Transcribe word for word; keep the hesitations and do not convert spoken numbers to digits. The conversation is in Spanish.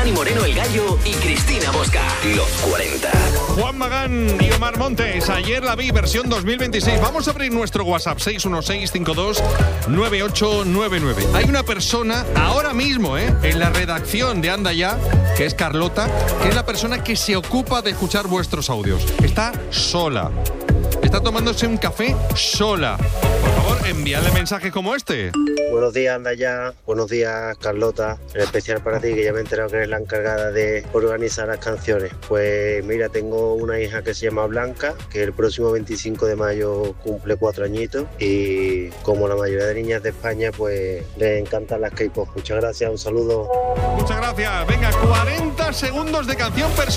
Dani Moreno el Gallo y Cristina Bosca. Los cuarenta. Juan Magán y Omar Montes. Ayer la vi, versión dos mil veintiséis. Vamos a abrir nuestro WhatsApp seis uno seis cinco dos nueve ocho nueve nueve. Hay una persona ahora mismo, ¿eh? en la redacción de Anda Ya, que es Carlota, que es la persona que se ocupa de escuchar vuestros audios. Está sola. Está tomándose un café sola. Por favor, envíale mensajes como este. Buenos días, Anda Ya. Buenos días, Carlota. En especial para ti, que ya me he enterado que eres la encargada de organizar las canciones. Pues mira, tengo una hija que se llama Blanca, que el próximo veinticinco de mayo cumple cuatro añitos. Y como la mayoría de niñas de España, pues les encantan las K-pop. Muchas gracias, un saludo. Muchas gracias. Venga, cuarenta segundos de canción personal.